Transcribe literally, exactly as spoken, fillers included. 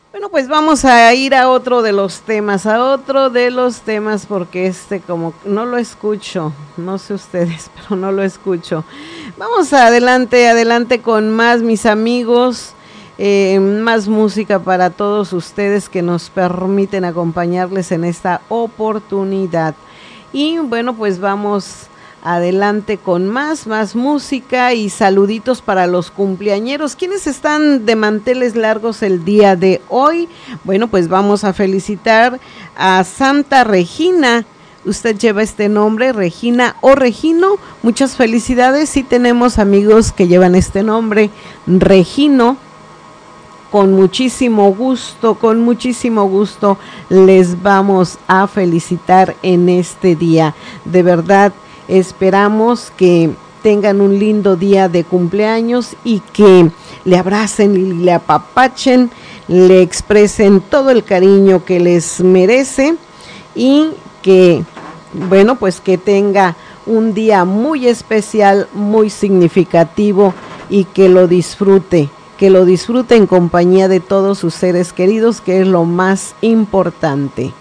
Bueno, pues vamos a ir a otro de los temas, a otro de los temas, porque este como no lo escucho, no sé ustedes, pero no lo escucho. Vamos adelante, adelante con más, mis amigos, eh, más música para todos ustedes que nos permiten acompañarles en esta oportunidad. Y bueno, pues vamos adelante con más, más música y saluditos para los cumpleañeros. ¿Quiénes están de manteles largos el día de hoy? Bueno, pues vamos a felicitar a Santa Regina. Usted lleva este nombre, Regina o Regino. Muchas felicidades. Sí tenemos amigos que llevan este nombre, Regino. Con muchísimo gusto, con muchísimo gusto les vamos a felicitar en este día. De verdad, esperamos que tengan un lindo día de cumpleaños y que le abracen y le apapachen, le expresen todo el cariño que les merece y que, bueno, pues que tenga un día muy especial, muy significativo y que lo disfrute, que lo disfrute en compañía de todos sus seres queridos, que es lo más importante.